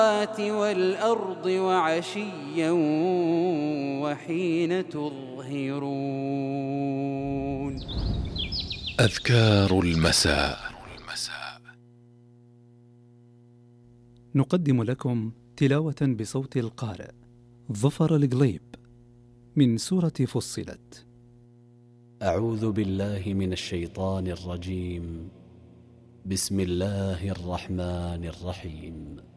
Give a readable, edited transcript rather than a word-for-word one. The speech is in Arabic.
والأرض وعشيا وحين تظهرون. أذكار المساء. نقدم لكم تلاوة بصوت القارئ ظفر القليب من سورة فصلت. أعوذ بالله من الشيطان الرجيم. بسم الله الرحمن الرحيم.